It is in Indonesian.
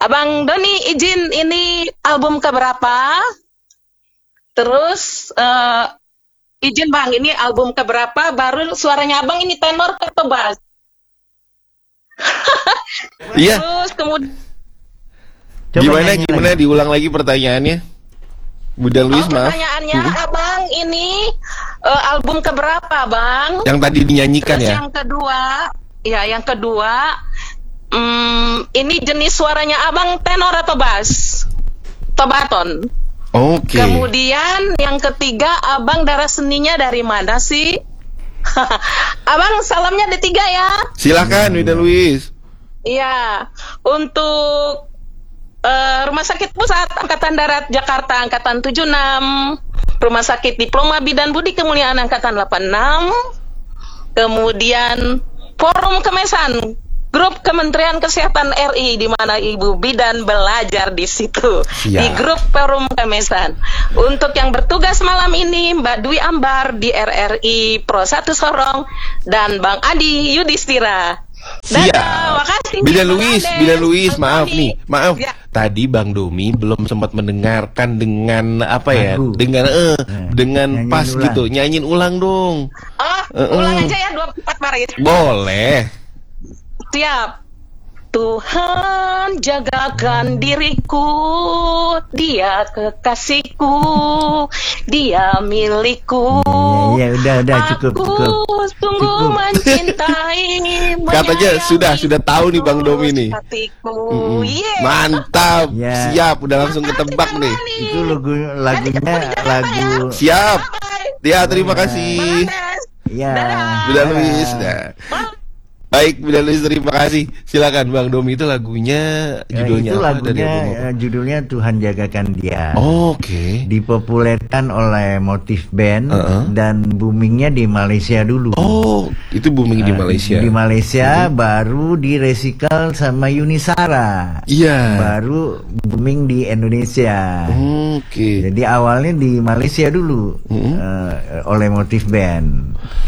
Abang Doni izin, ini album keberapa? Terus izin Bang, ini album keberapa? Baru suaranya Abang ini tenor atau bass? Iya. Terus kemudian Gimana diulang lagi pertanyaannya? Bunda Luis, maaf. Pertanyaannya Abang ini album keberapa Bang? Yang tadi dinyanyikan. Terus ya. Yang kedua, ini jenis suaranya Abang tenor atau bass? Atau baton? Oke. Kemudian yang ketiga, Abang darah seninya dari mana sih? Abang salamnya D3 ya. Silakan Bunda Luis. Iya, untuk Rumah Sakit Pusat Angkatan Darat Jakarta Angkatan 76, Rumah Sakit Diploma Bidan Budi Kemuliaan Angkatan 86, kemudian Forum Kemesan, Grup Kementerian Kesehatan RI, di mana Ibu Bidan belajar di situ. Di grup Forum Kemesan. Untuk yang bertugas malam ini, Mbak Dwi Ambar di RRI Pro 1 Sorong dan Bang Adi Yudhistira. Dadah, makasih. Bila Luis, maaf nih, maaf. Ya. Tadi Bang Domi belum sempat mendengarkan dengan apa ya? Lagu. Dengan pas ulang. gitu. Nyanyiin ulang dong. Ulang aja ya 24 Maret. Boleh. Siap. Tuhan jagakan diriku, Dia kekasihku, Dia milikku. Ya, udah cukup. Aku sungguh mencintai. Katanya sudah tahu nih Bang Domi nih. Hatiku. Yeah. Mantap. Ya. Siap, udah langsung ketebak nih. Itu lagunya lagu. Siap. Ya, terima kasih. Ya. Bunda Luis. Nah. Baik, Bunda Luis, terima kasih. Silakan Bang Domi, itu lagunya judulnya itu apa? lagunya judulnya Tuhan Jagakan Dia. Oke. Dipopulerkan oleh Motif Band dan boomingnya di Malaysia dulu. Oh, itu booming di Malaysia. Di Malaysia baru direcycle sama Yunisara. Iya. Baru booming di Indonesia. Oke. Jadi awalnya di Malaysia dulu oleh Motif Band.